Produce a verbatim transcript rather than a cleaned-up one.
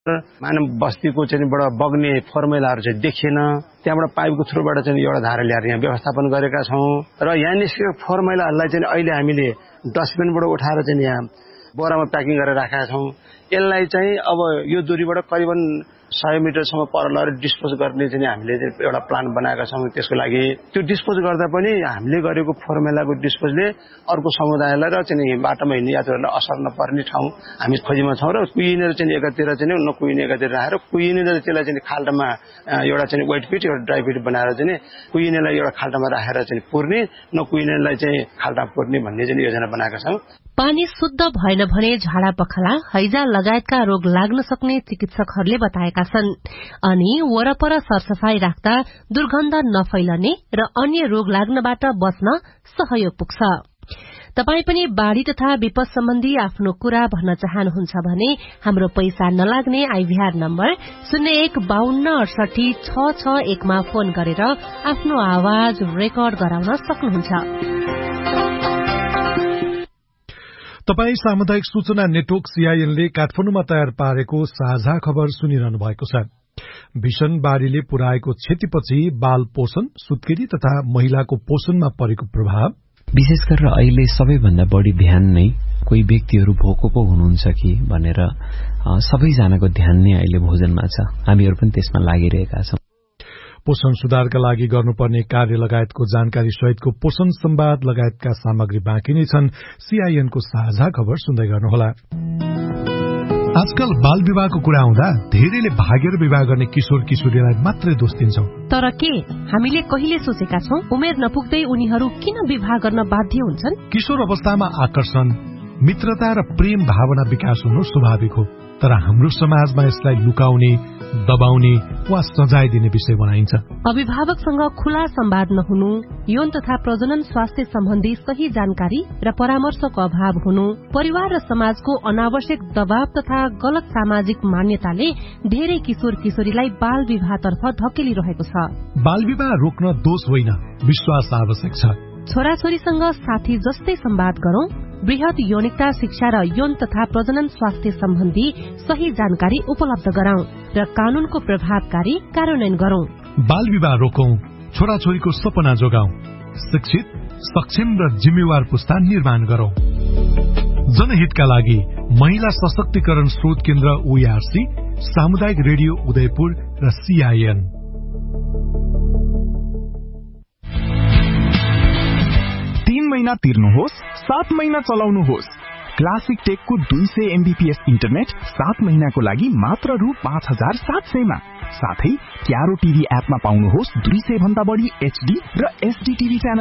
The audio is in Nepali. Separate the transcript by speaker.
Speaker 1: मानव बस्तीको चाहिँ बाट बग्ने फर्मुलाहरू चाहिँ देखिएन। त्यहाँबाट पाइपको थ्रुबाट चाहिँ एउटा धारा ल्याएर यहाँ व्यवस्थापन गरेका छौँ र यहाँ निस्केको फर्मुलाहरूलाई चाहिँ अहिले हामीले डस्टबिनबाट उठाएर चाहिँ यहाँ बोरामा प्याकिङ गरेर राखेका छौँ। यसलाई चाहिँ अब यो दूरीबाट करिबन सय मिटरसम्म पर लगेर डिस्पोज गर्ने चाहिँ हामीले एउटा प्लान बनाएका छौँ। त्यसको लागि त्यो डिस्पोज गर्दा पनि हामीले गरेको फर्मुलाको डिस्पोजले अर्को समुदायलाई र चाहिँ बाटोमा हिँड्ने यात्रुहरूलाई असर नपर्ने ठाउँ हामी खोजीमा छौँ र कुहिनेर चाहिँ एकातिर चाहिँ नकुहिने एकातिर राखेर कुहिनेर त्यसलाई चाहिँ खाल्टामा एउटा चाहिँ वेट पिट एउटा ड्राई पिट बनाएर चाहिँ कुहिनेलाई एउटा खाल्टामा राखेर चाहिँ पुर्ने नकुहिनेलाई चाहिँ खाल्टा पुर्ने भन्ने चाहिँ योजना बनाएका छौँ।
Speaker 2: पानी शुद्ध भएन भने झाडा पखाला हैजा लगायतका रोग लाग्न सक्ने चिकित्सकहरूले बताएका छन्। अनि वरपर सरसफाई राख्दा दुर्गन्ध नफैलने र अन्य रोग लाग्नबाट बच्न सहयोग पुग्छ। तपाई पनि बाढ़ी तथा विपद सम्बन्धी आफ्नो कुरा भन्न चाहनुहुन्छ भने हाम्रो पैसा नलाग्ने आईभीआर नम्बर शून्य एक बाहन्न अडसठी छ छ एकमा फोन गरेर आफ्नो आवाज रेकर्ड गराउन सक्नुहुन्छ।
Speaker 3: तपाई सामुदायिक सूचना नेटवर्क सीआईएनले काठमाडौँमा तयार पारेको साझा खबर सुनिरहनु भएको छ। भीषण बाढ़ीले पुर्याएको क्षतिपछि बाल पोषण, सुत्केरी तथा महिलाको पोषणमा परेको प्रभाव,
Speaker 4: विशेष गरेर अहिले सबैभन्दा बढ़ी ध्यान नै कोही व्यक्तिहरू भोको पो हुनुहुन्छ कि भनेर सबैजनाको ध्यान नै अहिले भोजनमा छ। हामीहरू पनि त्यसमा लागिरहेका छौं।
Speaker 3: पोषण सुधारका लागि गर्नुपर्ने कार्य लगायतको जानकारी सहितको पोषण संवाद लगायतका सामग्री बाँकी नै छन्। सीआईएनको साझा खबर सुन्दै गर्नुहोला। आजकल बाल विवाहको कुरा आउँदा धेरैले भागेर विवाह गर्ने किशोर किशोरीलाई मात्रै दोष दिन्छौं।
Speaker 2: तर के हामीले कहिले सोचेका छौं उमेर नपुग्दै उनीहरू किन विवाह गर्न बाध्य हुन्छन्?
Speaker 3: किशोर अवस्थामा आकर्षण, मित्रता र प्रेम भावना विकास हुनु स्वाभाविक हो, तर हाम्रो समाजमा यसलाई लुकाउने, दबाउने वा सजाय दिने विषय बनाइन्छ।
Speaker 2: अभिभावकसँग खुला संवाद नहुनु, यौन तथा प्रजनन स्वास्थ्य सम्बन्धी सही जानकारी र परामर्शको अभाव हुनु, परिवार र समाजको अनावश्यक दबाव तथा गलत सामाजिक मान्यताले धेरै किशोर किशोरीलाई बाल विवाहतर्फ धकेलिरहेको छ।
Speaker 3: बाल विवाह रोक्न दोष होइन, विश्वास आवश्यक छ।
Speaker 2: छोराछोरीसँग साथी जस्तै संवाद गरौं, वृहत यौनिकता शिक्षा र यौन तथा प्रजनन स्वास्थ्य सम्बन्धी सही जानकारी उपलब्ध गराउँ र कानूनको प्रभावकारी कार्यान्वयन गरौं।
Speaker 3: बाल विवाह रोकौं, छोराछोरीको सपना जोगाउँ, शिक्षित, सक्षम र जिम्मेवार पुस्ता निर्माण गरौं। जनहितका लागि महिला सशक्तिकरण स्रोत केन्द्र ओईआरसी, सामुदायिक रेडियो उदयपुर र सीआईएन।
Speaker 5: तीन महिना तिर्नुहोस्, सात महिना चलाउनुहोस्। क्लासिक टेकको दुई सय एमबीपीएस इन्टरनेट सात महिनाको लागि मात्र रु पाँच हजार सात सयमा। साथै क्यारो टिभी एपमा पाउनुहोस् दुई सय भन्दा बढी एचडी र एसडी टिभी च्यानल।